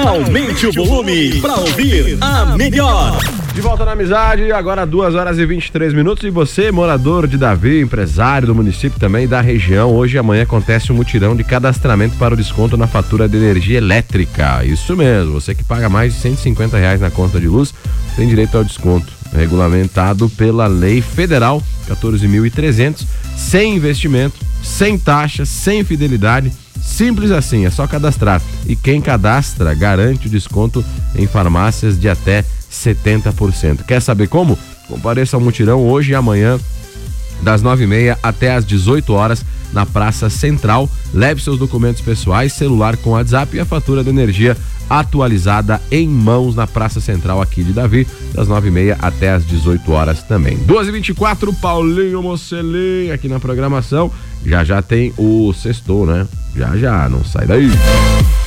Aumente o volume para ouvir a melhor. De volta na Amizade, agora 2h23. E você, morador de Davi, empresário do município também da região, hoje e amanhã acontece um mutirão de cadastramento para o desconto na fatura de energia elétrica. Isso mesmo, você que paga mais de R$150 na conta de luz tem direito ao desconto, regulamentado pela Lei Federal 14.300, sem investimento, sem taxa, sem fidelidade. Simples assim, é só cadastrar. E quem cadastra garante o desconto em farmácias de até 70%. Quer saber como? Compareça ao mutirão hoje e amanhã, das 9h30 até as 18 horas, na Praça Central. Leve seus documentos pessoais, celular com WhatsApp e a fatura de energia atualizada em mãos na Praça Central aqui de Davi, das 9h30 até as 18 horas também. 2h24, Paulinho Mocelin aqui na programação. Já tem o sextou, né? Já, não sai daí.